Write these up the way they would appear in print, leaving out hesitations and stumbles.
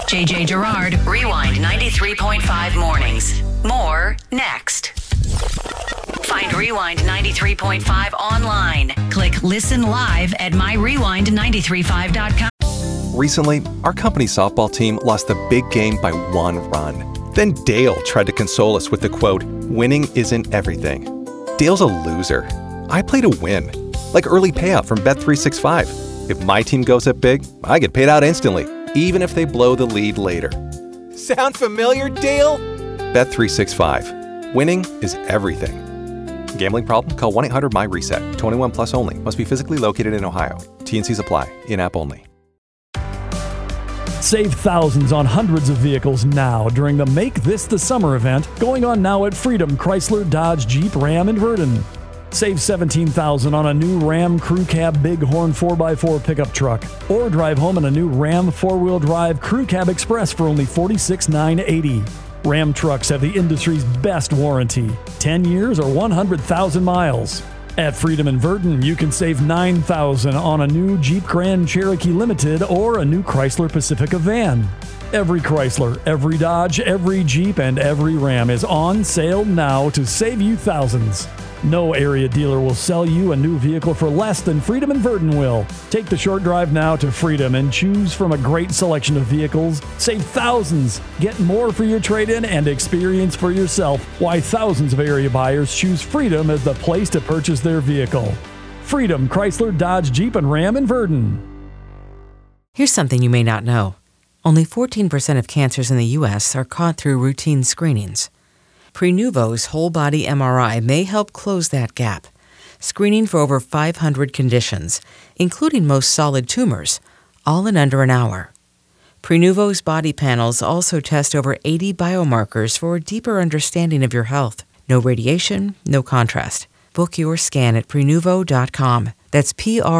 JJ Gerard, Rewind 93.5 mornings. More next. Find Rewind 93.5 online. Click Listen Live at myrewind935.com. Recently, our company's softball team lost the big game by 1 run. Then Dale tried to console us with the quote, "Winning isn't everything." Dale's a loser. I play to win. Like early payout from Bet365. If my team goes up big, I get paid out instantly, even if they blow the lead later. Sound familiar, Dale? Bet365. Winning is everything. Gambling problem? Call 1-800-MY-RESET. 21 plus only. Must be physically located in Ohio. T&Cs apply. In-app only. Save thousands on hundreds of vehicles now during the Make This the Summer event going on now at Freedom Chrysler Dodge Jeep Ram in Verdon. Save $17,000 on a new Ram Crew Cab Bighorn 4x4 pickup truck, or drive home in a new Ram 4-wheel drive Crew Cab Express for only $46,980. Ram trucks have the industry's best warranty, 10 years or 100,000 miles. At Freedom in Verdon, you can save $9,000 on a new Jeep Grand Cherokee Limited or a new Chrysler Pacifica van. Every Chrysler, every Dodge, every Jeep, and every Ram is on sale now to save you thousands. No area dealer will sell you a new vehicle for less than Freedom in Verdon will. Take the short drive now to Freedom and choose from a great selection of vehicles. Save thousands. Get more for your trade-in and experience for yourself why thousands of area buyers choose Freedom as the place to purchase their vehicle. Freedom Chrysler Dodge Jeep and Ram in Verdon. Here's something you may not know. Only 14% of cancers in the U.S. are caught through routine screenings. Prenuvo's whole-body MRI may help close that gap, screening for over 500 conditions, including most solid tumors, all in under an hour. Prenuvo's body panels also test over 80 biomarkers for a deeper understanding of your health. No radiation, no contrast. Book your scan at Prenuvo.com. That's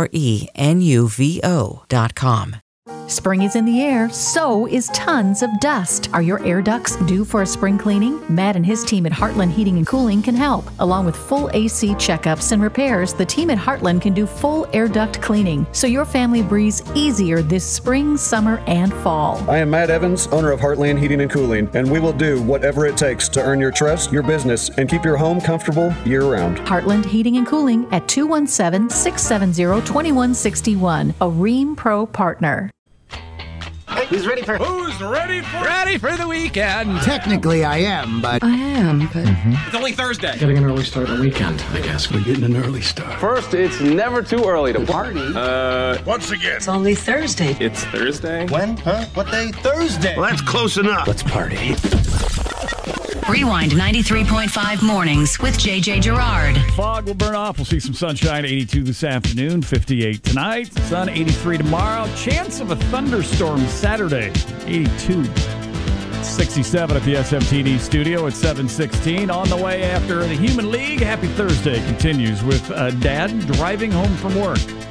Prenuvo.com. Spring is in the air, so is tons of dust. Are your air ducts due for a spring cleaning? Matt and his team at Heartland Heating and Cooling can help. Along with full AC checkups and repairs, the team at Heartland can do full air duct cleaning, so your family breathes easier this spring, summer, and fall. I am Matt Evans, owner of Heartland Heating and Cooling, and we will do whatever it takes to earn your trust, your business, and keep your home comfortable year-round. Heartland Heating and Cooling at 217-670-2161, a Rheem Pro partner. Who's ready for the weekend? Technically, I am, but... It's only Thursday. Getting an early start on the weekend, I guess. We're getting an early start. First, it's never too early to party. Once again. It's only Thursday. It's Thursday? When? Huh? What day? Thursday. Well, that's close enough. Let's party. Rewind 93.5 mornings with JJ Gerard. Fog will burn off. We'll see some sunshine, 82 this afternoon, 58 tonight. Sun, 83 tomorrow. Chance of a thunderstorm Saturday, 82. 67 at the SMTD studio at 7:16. On the way after the Human League. Happy Thursday continues with Dad driving home from work.